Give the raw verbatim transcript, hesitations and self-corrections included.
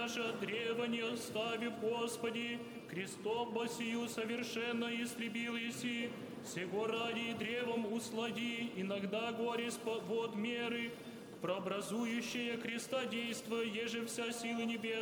тебя же от древа не оставив, Господи, крестом босию совершенно истребил еси, сего ради древом услади, иногда горе вот меры, прообразующее крестодейство, еже вся сила небес